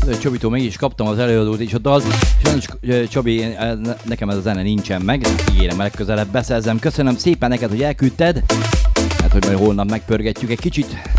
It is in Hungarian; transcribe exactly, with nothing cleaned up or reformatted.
Csabitól mégis kaptam az előadót és a dalt. Sajnos Csabi, nekem ez a zene nincsen meg, ígérem, legközelebb beszerzem. Köszönöm szépen neked, hogy elküldted, hát hogy majd holnap megpörgetjük egy kicsit.